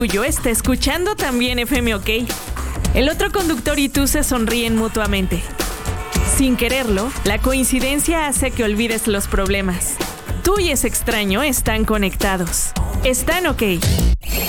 tuyo está escuchando también FM OK. El otro conductor y tú se sonríen mutuamente. Sin quererlo, la coincidencia hace que olvides los problemas. Tú y ese extraño están conectados. Están OK.